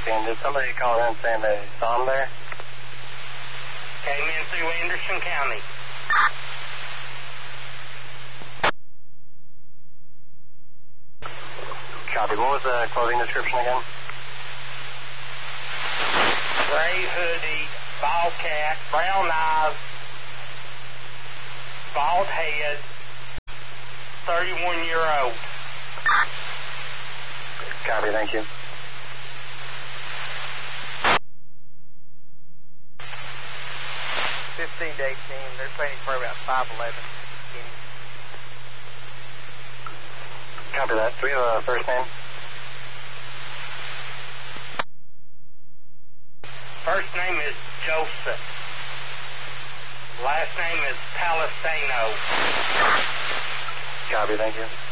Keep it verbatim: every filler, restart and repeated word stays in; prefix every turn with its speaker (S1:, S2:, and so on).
S1: eighteen. Did somebody call in saying they saw him there?
S2: Came in through Anderson County.
S1: Copy. What was the clothing description again?
S2: Gray hoodie, bald cap, brown eyes, bald head, thirty-one year old.
S1: Copy, thank you.
S3: fifteen to eighteen, they're saying he's probably about five eleven.
S1: Copy that. Do we have a first name?
S2: First name is Joseph. Last name is Palestino.
S1: Copy, thank you.